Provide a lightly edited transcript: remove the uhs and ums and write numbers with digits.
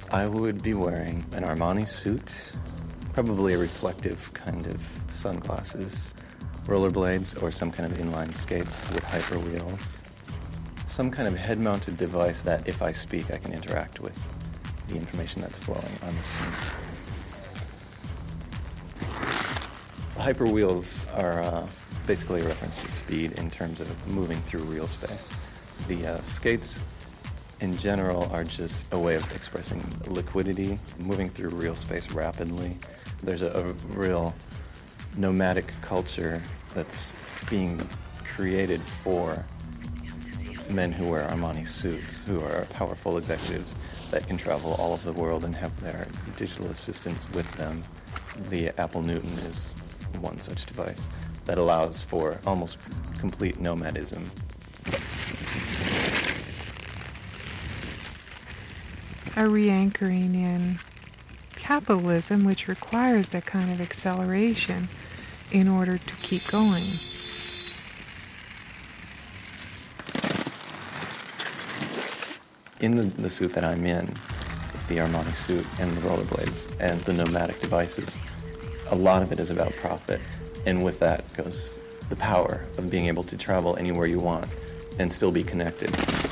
I would be wearing an Armani suit, probably a reflective kind of sunglasses, rollerblades, or some kind of inline skates with hyper wheels. Some kind of head-mounted device that, if I speak, I can interact with the information that's flowing on the screen. Hyper wheels are basically a reference to speed in terms of moving through real space. The skates in general are just a way of expressing liquidity, moving through real space rapidly. There's a real nomadic culture that's being created for men who wear Armani suits, who are powerful executives that can travel all over the world and have their digital assistants with them. The Apple Newton is one such device that allows for almost complete nomadism. A re-anchoring in capitalism, which requires that kind of acceleration in order to keep going. In the suit that I'm in, the Armani suit and the rollerblades and the nomadic devices, a lot of it is about profit. And with that goes the power of being able to travel anywhere you want and still be connected.